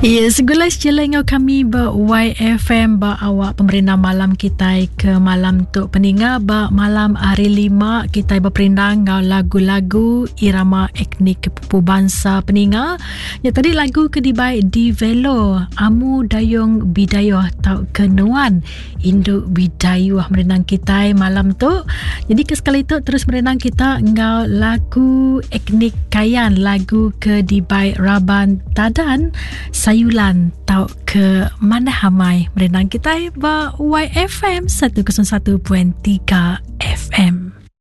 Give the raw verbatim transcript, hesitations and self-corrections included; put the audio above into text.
Ya, segulas jelengau kami ba Y F M ba awak pemerintah malam kita ke malam tu peninga ba malam hari lima kita berperindang ngau lagu-lagu irama etnik pupu bangsa peninga. Ya tadi lagu kedibai di Velo Amu Dayung Bidayuh tau kenuan Induk Bidayuh merenang kita malam tu. Jadi ke sekali tu terus merenang kita ngau lagu etnik Kayan, lagu kedibai Raban Tadan Sayulan tau ke mana hamai merenang kita ba Y F M seratus satu perpuluhan tiga F M.